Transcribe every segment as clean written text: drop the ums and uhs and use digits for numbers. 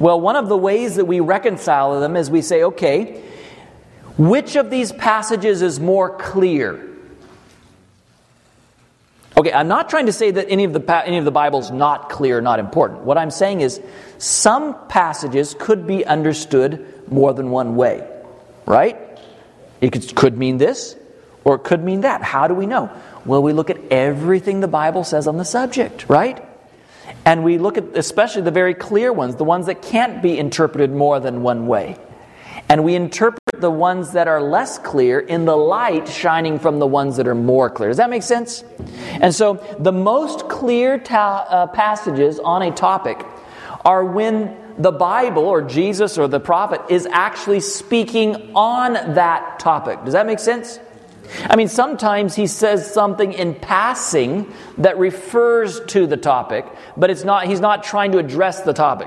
Well, one of the ways that we reconcile them is we say, okay, which of these passages is more clear? Okay, I'm not trying to say that any of the Bible's not clear, not important. What I'm saying is some passages could be understood more than one way, right? It could mean this, or it could mean that. How do we know? Well, we look at everything the Bible says on the subject, right? And we look at especially the very clear ones, the ones that can't be interpreted more than one way. And we interpret the ones that are less clear in the light shining from the ones that are more clear. Does that make sense? And so the most clear passages on a topic are when the Bible or Jesus or the prophet is actually speaking on that topic. Does that make sense? I mean, sometimes he says something in passing that refers to the topic, but he's not trying to address the topic.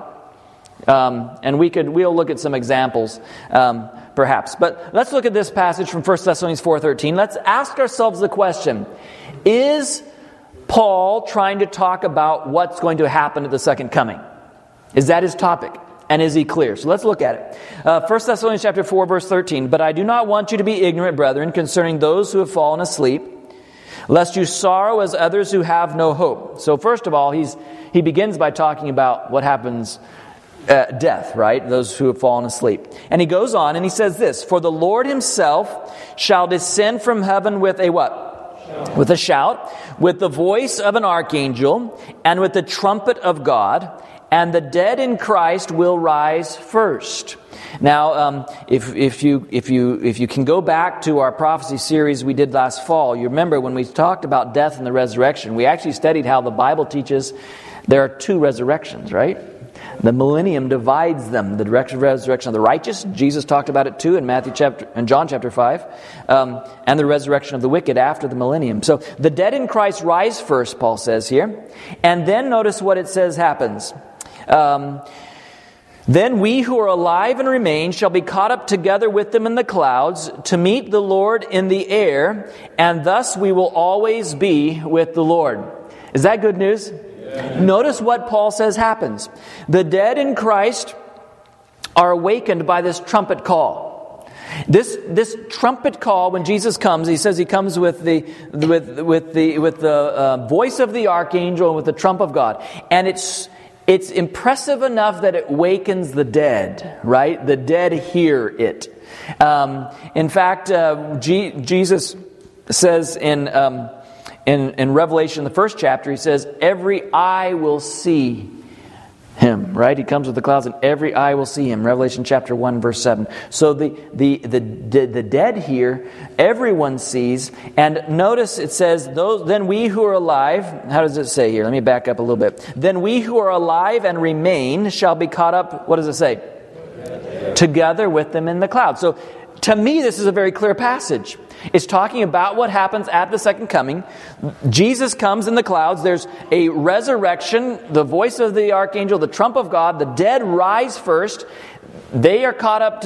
And we'll look at some examples, perhaps. But let's look at this passage from 1 Thessalonians 4:13. Let's ask ourselves the question, is Paul trying to talk about what's going to happen at the second coming? Is that his topic? And is he clear? So let's look at it. 1 Thessalonians chapter 4, verse 13. But I do not want you to be ignorant, brethren, concerning those who have fallen asleep, lest you sorrow as others who have no hope. So first of all, he begins by talking about what happens death, right? Those who have fallen asleep. And he goes on and he says this, for the Lord himself shall descend from heaven with a what? Shout. With a shout, with the voice of an archangel, and with the trumpet of God, and the dead in Christ will rise first. Now, if you can go back to our prophecy series we did last fall, you remember when we talked about death and the resurrection, we actually studied how the Bible teaches there are two resurrections, right? The millennium divides them. The resurrection of the righteous, Jesus talked about it too in John chapter 5, and the resurrection of the wicked after the millennium. So the dead in Christ rise first, Paul says here, and then notice what it says happens. Then we who are alive and remain shall be caught up together with them in the clouds to meet the Lord in the air, and thus we will always be with the Lord. Is that good news? Yeah. Notice what Paul says happens. The dead in Christ are awakened by this trumpet call. This trumpet call, when Jesus comes, he says he comes with the voice of the archangel and with the trump of God, and it's impressive enough that it wakens the dead, right? The dead hear it. In fact, Jesus says in Revelation, the first chapter, he says, every eye will see him, right? He comes with the clouds and every eye will see him. Revelation chapter 1, verse 7. So the dead here, everyone sees. And notice it says, then we who are alive, how does it say here? Let me back up a little bit. Then we who are alive and remain shall be caught up, what does it say? Together with them in the clouds. So to me, this is a very clear passage. It's talking about what happens at the second coming. Jesus comes in the clouds. There's a resurrection, the voice of the archangel, the trump of God. The dead rise first. They are caught up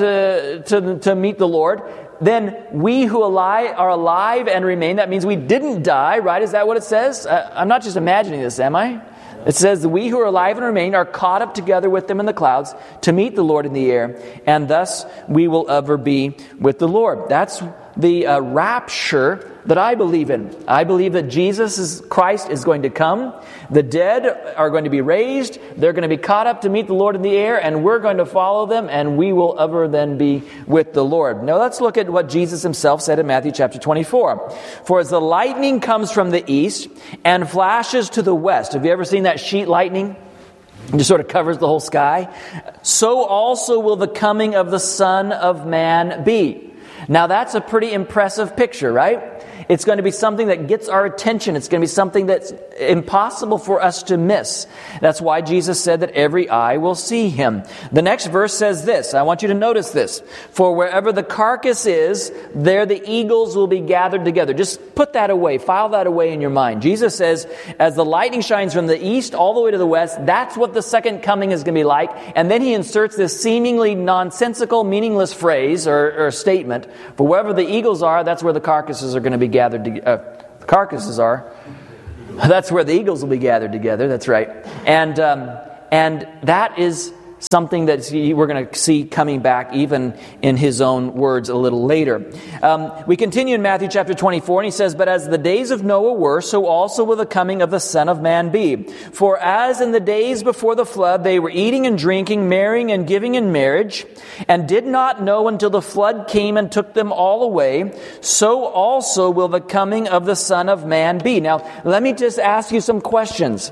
to meet the Lord. Then we who are alive and remain. That means we didn't die, right? Is that what it says? I'm not just imagining this, am I? It says, we who are alive and remain are caught up together with them in the clouds to meet the Lord in the air, and thus we will ever be with the Lord. That's the rapture that I believe in. I believe that Christ is going to come. The dead are going to be raised. They're going to be caught up to meet the Lord in the air, and we're going to follow them, and we will ever then be with the Lord. Now let's look at what Jesus himself said in Matthew chapter 24. For as the lightning comes from the east and flashes to the west. Have you ever seen that sheet lightning? It just sort of covers the whole sky. So also will the coming of the Son of Man be. Now that's a pretty impressive picture, right? It's going to be something that gets our attention. It's going to be something that's impossible for us to miss. That's why Jesus said that every eye will see him. The next verse says this. I want you to notice this. For wherever the carcass is, there the eagles will be gathered together. Just put that away. File that away in your mind. Jesus says, as the lightning shines from the east all the way to the west, that's what the second coming is going to be like. And then he inserts this seemingly nonsensical, meaningless phrase or statement. For wherever the eagles are, that's where the carcasses are going to be gathered together. Carcasses are. That's where the eagles will be gathered together. That's right. And that is something that we're going to see coming back even in his own words a little later. We continue in Matthew chapter 24, and he says, "But as the days of Noah were, so also will the coming of the Son of Man be. For as in the days before the flood, they were eating and drinking, marrying and giving in marriage, and did not know until the flood came and took them all away, so also will the coming of the Son of Man be." Now, let me just ask you some questions.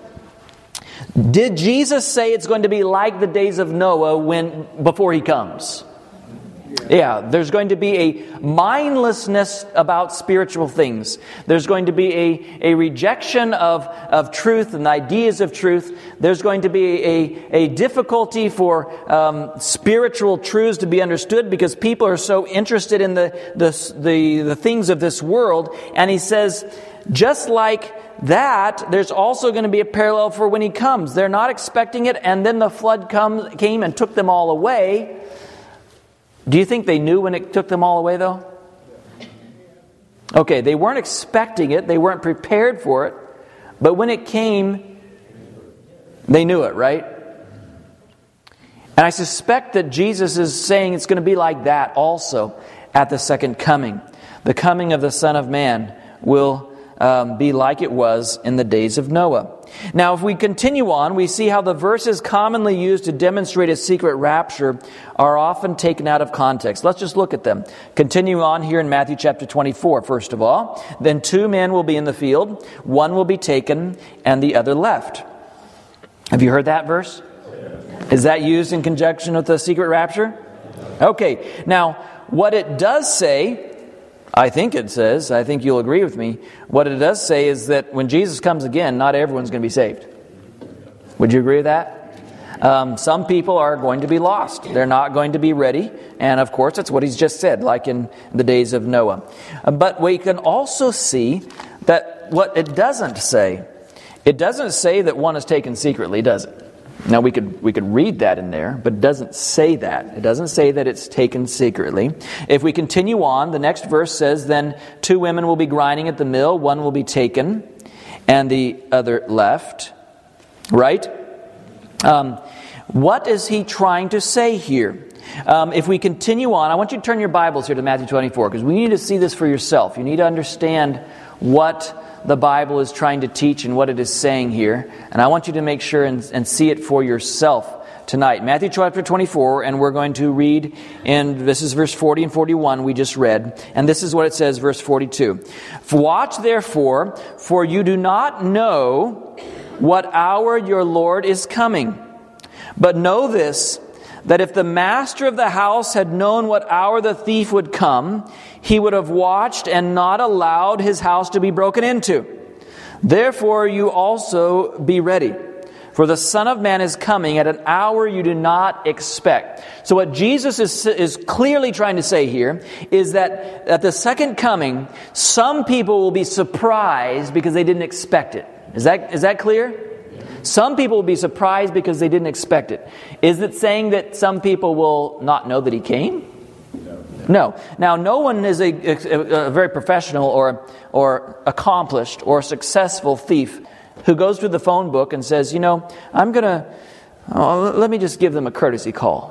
Did Jesus say it's going to be like the days of Noah before he comes? Yeah, there's going to be a mindlessness about spiritual things. There's going to be a rejection of truth and ideas of truth. There's going to be a difficulty for spiritual truths to be understood because people are so interested in the things of this world. And he says, just like that, there's also going to be a parallel for when he comes. They're not expecting it, and then the flood came and took them all away. Do you think they knew when it took them all away, though? Okay, they weren't expecting it. They weren't prepared for it. But when it came, they knew it, right? And I suspect that Jesus is saying it's going to be like that also at the second coming. The coming of the Son of Man will be like it was in the days of Noah. Now, if we continue on, we see how the verses commonly used to demonstrate a secret rapture are often taken out of context. Let's just look at them. Continue on here in Matthew chapter 24, first of all. "Then 2 men will be in the field, one will be taken, and the other left." Have you heard that verse? Is that used in conjunction with the secret rapture? Okay, now, what it does say, I think you'll agree with me, what it does say is that when Jesus comes again, not everyone's going to be saved. Would you agree with that? Some people are going to be lost. They're not going to be ready. And of course, that's what he's just said, like in the days of Noah. But we can also see that what it doesn't say that one is taken secretly, does it? Now, we could read that in there, but it doesn't say that. It doesn't say that it's taken secretly. If we continue on, the next verse says, "Then 2 women will be grinding at the mill, one will be taken, and the other left." Right? What is he trying to say here? If we continue on, I want you to turn your Bibles here to Matthew 24, because we need to see this for yourself. You need to understand what the Bible is trying to teach and what it is saying here. And I want you to make sure and see it for yourself tonight. Matthew chapter 24, and we're going to read, and this is verse 40 and 41 we just read. And this is what it says, verse 42. "Watch therefore, for you do not know what hour your Lord is coming. But know this, that if the master of the house had known what hour the thief would come, he would have watched and not allowed his house to be broken into. Therefore you also be ready, for the Son of Man is coming at an hour you do not expect." So what Jesus is clearly trying to say here is that at the second coming, some people will be surprised because they didn't expect it. Is that clear? Some people will be surprised because they didn't expect it. Is it saying that some people will not know that he came? No. Now, no one is a very professional or accomplished or successful thief who goes through the phone book and says, let me just give them a courtesy call.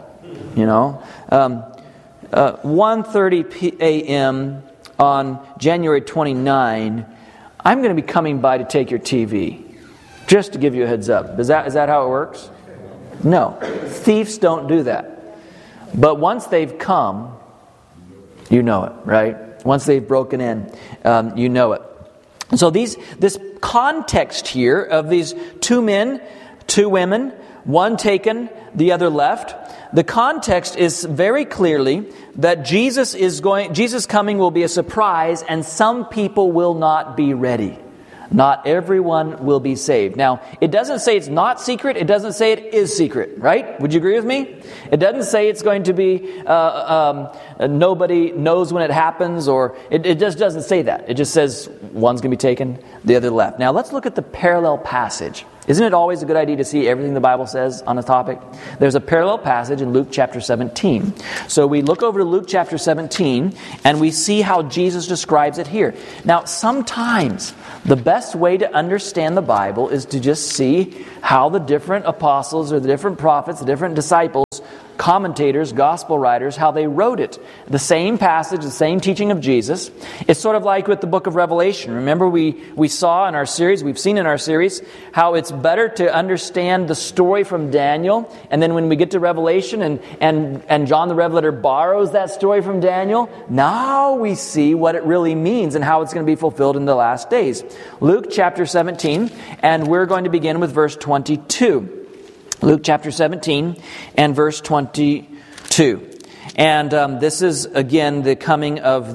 1:30 a.m. on January 29, I'm going to be coming by to take your TV. Just to give you a heads up. Is that how it works? No. Thieves don't do that. But once they've come, you know it, right? Once they've broken in, you know it. So this context here of these 2 men, 2 women, one taken, the other left. The context is very clearly that Jesus coming will be a surprise, and some people will not be ready. Not everyone will be saved. Now, it doesn't say it's not secret. It doesn't say it is secret, right? Would you agree with me? It doesn't say it's going to be nobody knows when it happens, or it just doesn't say that. It just says one's going to be taken, the other left. Now, let's look at the parallel passage. Isn't it always a good idea to see everything the Bible says on a topic? There's a parallel passage in Luke chapter 17. So we look over to Luke chapter 17 and we see how Jesus describes it here. Now, sometimes the best way to understand the Bible is to just see how the different apostles or the different prophets, the different disciples, commentators, gospel writers, how they wrote it. The same passage, the same teaching of Jesus. It's sort of like with the book of Revelation. Remember we saw in our series, we've seen in our series, how it's better to understand the story from Daniel, and then when we get to Revelation and John the Revelator borrows that story from Daniel, now we see what it really means and how it's going to be fulfilled in the last days. Luke chapter 17, and we're going to begin with verse 22. Luke chapter 17 and verse 22. And this is, again, the coming of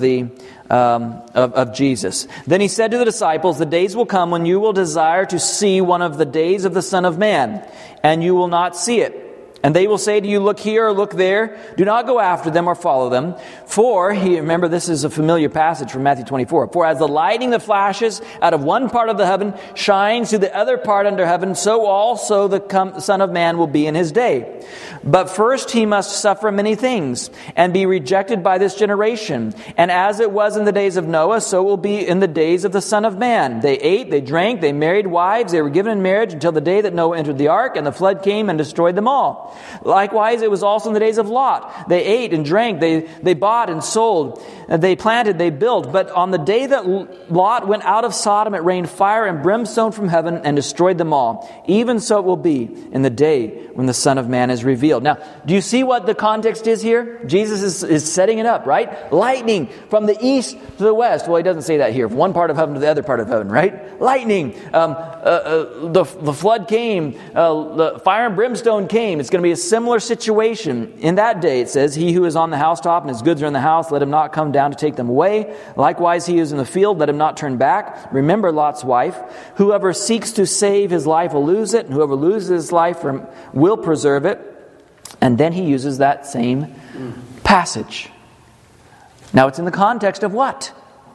Jesus. Then he said to the disciples, "The days will come when you will desire to see one of the days of the Son of Man, and you will not see it. And they will say to you, 'Look here,' or 'Look there.' Do not go after them or follow them. Remember this is a familiar passage from Matthew 24. For as the lightning that flashes out of one part of the heaven shines to the other part under heaven, so also the Son of Man will be in his day. But first he must suffer many things and be rejected by this generation. And as it was in the days of Noah, so it will be in the days of the Son of Man. They ate, they drank, they married wives, they were given in marriage until the day that Noah entered the ark, and the flood came and destroyed them all. Likewise, it was also in the days of Lot. They ate and drank, they bought and sold, they planted, they built. But on the day that Lot went out of Sodom, it rained fire and brimstone from heaven and destroyed them all. Even so it will be in the day when the Son of Man is revealed." Now, do you see what the context is here? Jesus is setting it up, right? Lightning from the east to the west. Well, he doesn't say that here. From one part of heaven to the other part of heaven, right? Lightning. The flood came. The fire and brimstone came. It's going to be a similar situation. In that day, it says, "He who is on the housetop and his goods are in the house, let him not come down to take them away. Likewise, he who is in the field, let him not turn back. Remember Lot's wife. Whoever seeks to save his life will lose it, and whoever loses his life will preserve it." And then he uses that same passage. Now it's in the context of what?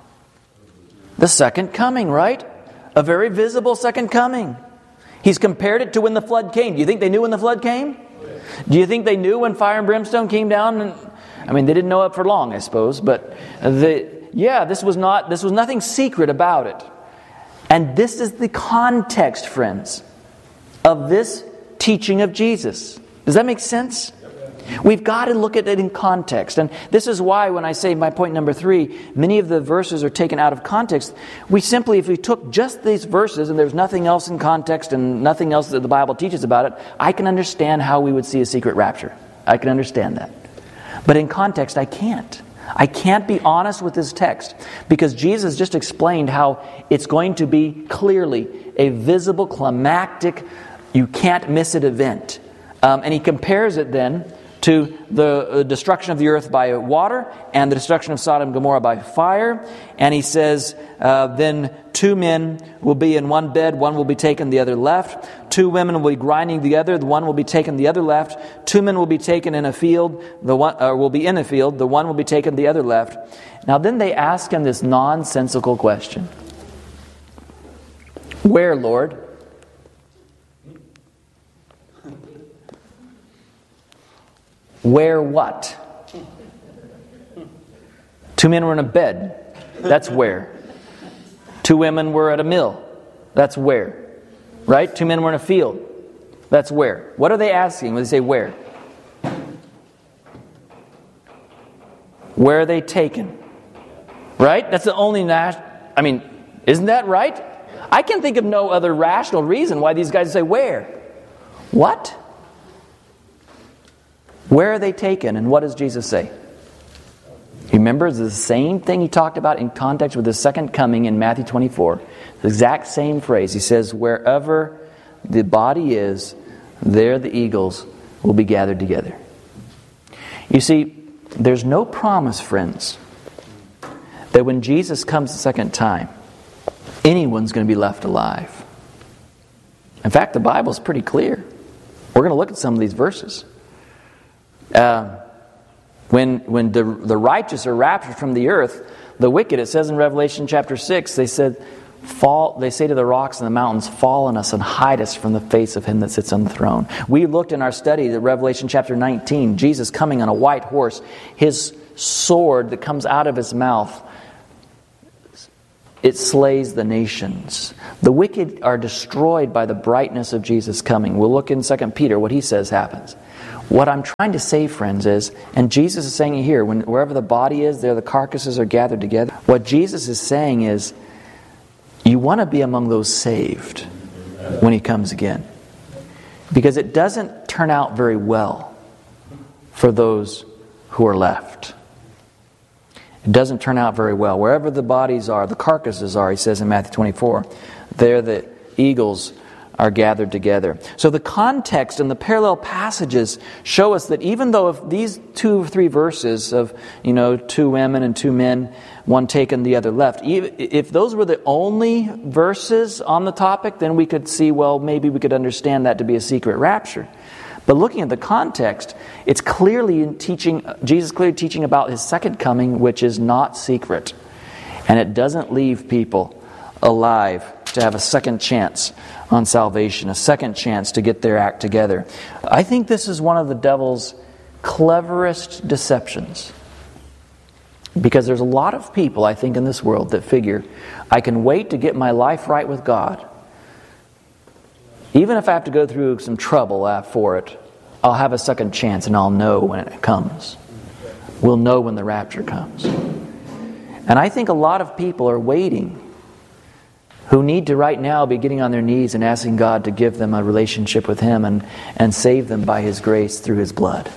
The second coming, right? A very visible second coming. He's compared it to when the flood came. Do you think they knew when the flood came? Do you think they knew when fire and brimstone came down? They didn't know it for long, I suppose. But this was nothing secret about it. And this is the context, friends, of this teaching of Jesus. Does that make sense? We've got to look at it in context. And this is why when I say my point number 3, many of the verses are taken out of context. If we took just these verses and there's nothing else in context and nothing else that the Bible teaches about it, I can understand how we would see a secret rapture. I can understand that. But in context, I can't. I can't be honest with this text because Jesus just explained how it's going to be clearly a visible, climactic, you can't miss it event. And he compares it then to the destruction of the earth by water and the destruction of Sodom and Gomorrah by fire. And he says, then 2 men will be in one bed, one will be taken, the other left. 2 women will be grinding together, the one will be taken, the other left. 2 men will be taken in a field, the one will be in a field, the one will be taken, the other left. Now then they ask him this nonsensical question. Where, Lord? Where what? 2 men were in a bed. That's where. 2 women were at a mill. That's where. Right? 2 men were in a field. That's where. What are they asking when they say where? Where are they taken? Right? That's the only isn't that right? I can think of no other rational reason why these guys say where. What? Where are they taken? And what does Jesus say? Remember, it's the same thing he talked about in context with the second coming in Matthew 24. The exact same phrase. He says, wherever the body is, there the eagles will be gathered together. You see, there's no promise, friends, that when Jesus comes the second time, anyone's going to be left alive. In fact, the Bible's pretty clear. We're going to look at some of these verses. When the righteous are raptured from the earth, the wicked, it says in Revelation chapter 6, they said, They say to the rocks and the mountains, fall on us and hide us from the face of him that sits on the throne. We looked in our study at Revelation chapter 19, Jesus coming on a white horse, his sword that comes out of his mouth, it slays the nations. The wicked are destroyed by the brightness of Jesus coming. We'll look in 2 Peter, what he says happens. What I'm trying to say, friends, is, and Jesus is saying it here, wherever the body is, there the carcasses are gathered together. What Jesus is saying is, you want to be among those saved when he comes again. Because it doesn't turn out very well for those who are left. It doesn't turn out very well. Wherever the bodies are, the carcasses are, he says in Matthew 24, there the eagles are gathered together. So the context and the parallel passages show us that even though if these 2 or 3 verses of, 2 women and 2 men, one taken, the other left, if those were the only verses on the topic, then we could see, well, maybe we could understand that to be a secret rapture. But looking at the context, it's clearly Jesus clearly teaching about his second coming, which is not secret. And it doesn't leave people alive to have a second chance on salvation, a second chance to get their act together. I think this is one of the devil's cleverest deceptions. Because there's a lot of people, I think, in this world that figure, I can wait to get my life right with God. Even if I have to go through some trouble for it, I'll have a second chance and I'll know when it comes. We'll know when the rapture comes. And I think a lot of people are waiting who need to right now be getting on their knees and asking God to give them a relationship with him and save them by his grace through his blood.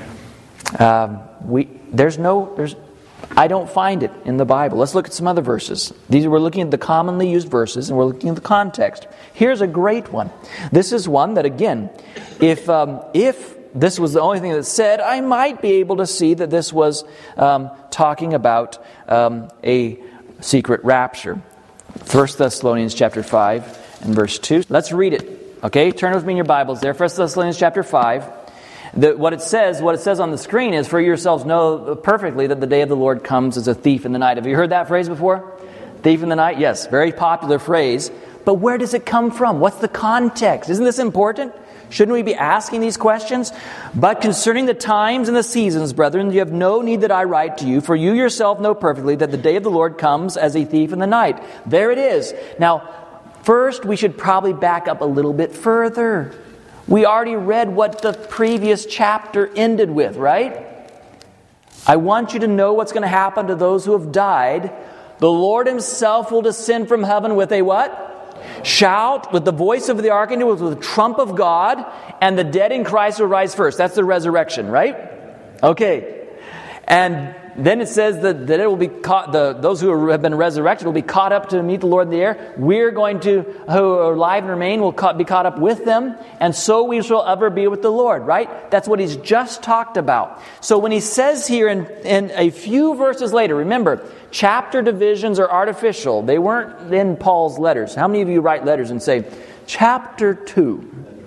I don't find it in the Bible. Let's look at some other verses. We're looking at the commonly used verses and we're looking at the context. Here's a great one. This is one that, again, if this was the only thing that's said, I might be able to see that this was talking about a secret rapture. 1 Thessalonians chapter 5 and verse 2. Let's read it. Okay, turn with me in your Bibles there. 1 Thessalonians chapter 5. What it says on the screen is, for yourselves know perfectly that the day of the Lord comes as a thief in the night. Have you heard that phrase before? Thief in the night? Yes, very popular phrase. But where does it come from? What's the context? Isn't this important? Shouldn't we be asking these questions? But concerning the times and the seasons, brethren, you have no need that I write to you, for you yourself know perfectly that the day of the Lord comes as a thief in the night. There it is. Now, first we should probably back up a little bit further. We already read what the previous chapter ended with, right? I want you to know what's going to happen to those who have died. The Lord himself will descend from heaven with a what? Shout, with the voice of the archangel, with the trump of God, and the dead in Christ will rise first. That's the resurrection, right? Okay. And then it says that it will be caught, those who have been resurrected will be caught up to meet the Lord in the air. We're going to, who are alive and remain, will be caught up with them. And so we shall ever be with the Lord, right? That's what he's just talked about. So when he says here in a few verses later, remember, chapter divisions are artificial. They weren't in Paul's letters. How many of you write letters and say, chapter 2,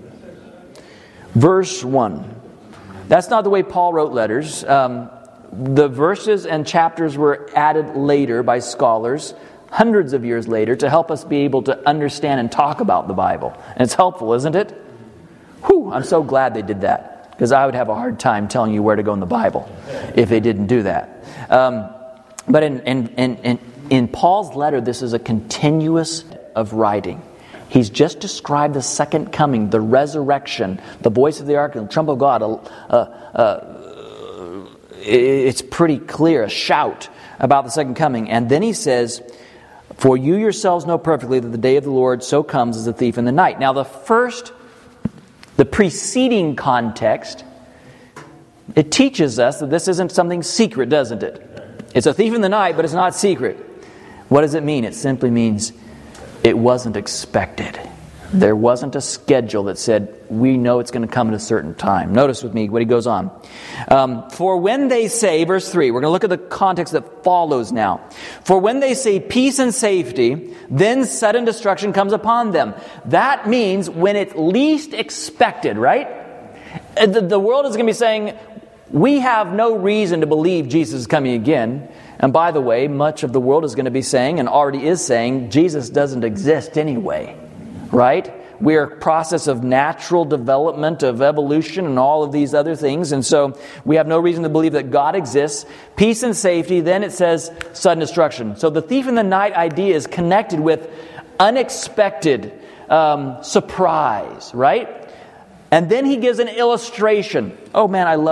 verse 1? That's not the way Paul wrote letters. The verses and chapters were added later by scholars, hundreds of years later, to help us be able to understand and talk about the Bible. And it's helpful, isn't it? Whew, I'm so glad they did that, because I would have a hard time telling you where to go in the Bible if they didn't do that. But in Paul's letter, this is a continuous of writing. He's just described the second coming, the resurrection, the voice of the archangel, the trump of God. It's pretty clear, a shout about the second coming. And then he says, for you yourselves know perfectly that the day of the Lord so comes as a thief in the night. Now the preceding context, it teaches us that this isn't something secret, doesn't it? It's a thief in the night, but it's not secret. What does it mean? It simply means it wasn't expected. There wasn't a schedule that said, we know it's going to come at a certain time. Notice with me what he goes on. For when they say, verse 3, we're going to look at the context that follows now. For when they say peace and safety, then sudden destruction comes upon them. That means when it's least expected, right? The world is going to be saying, we have no reason to believe Jesus is coming again. And by the way, much of the world is going to be saying, and already is saying, Jesus doesn't exist anyway, right? We are a process of natural development, of evolution, and all of these other things. And so we have no reason to believe that God exists. Peace and safety. Then it says sudden destruction. So the thief in the night idea is connected with unexpected surprise, right? And then he gives an illustration. Oh man, I love